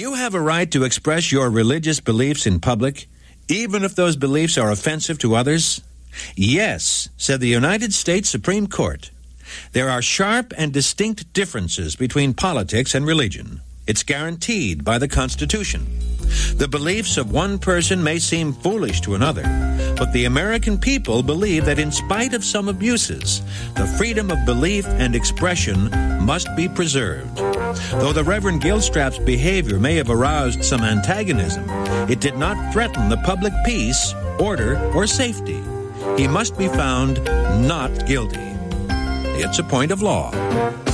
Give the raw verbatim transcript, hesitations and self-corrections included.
you have a right to express your religious beliefs in public, even if those beliefs are offensive to others? Yes, said the United States Supreme Court. There are sharp and distinct differences between politics and religion. It's guaranteed by the Constitution. The beliefs of one person may seem foolish to another, but the American people believe that in spite of some abuses, the freedom of belief and expression must be preserved. Though the Reverend Gilstrap's behavior may have aroused some antagonism, it did not threaten the public peace, order, or safety. He must be found not guilty. It's a point of law.